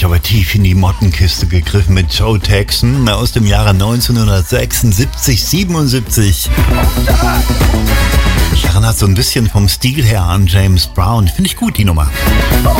ich aber tief in die Mottenkiste gegriffen mit Joe Jackson aus dem Jahre 1976, 77. Daran hat so ein bisschen vom Stil her an James Brown. Finde ich gut, die Nummer.